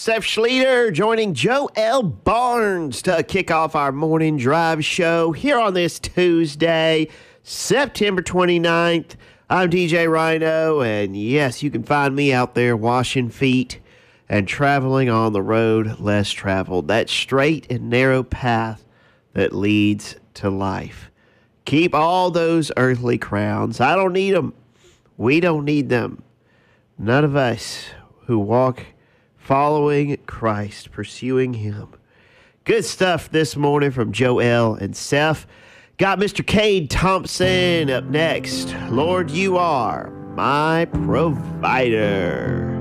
Seth Schleter joining Joel Barnes to kick off our morning drive show here on this Tuesday, September 29th. I'm DJ Rhino, and yes, you can find me out there washing feet and traveling on the road less traveled, that straight and narrow path that leads to life. Keep all those earthly crowns. I don't need them. We don't need them. None of us who walk following Christ, pursuing Him. Good stuff this morning from Joel and Seth. Got Mr. Cade Thompson up next. Lord, you are my provider.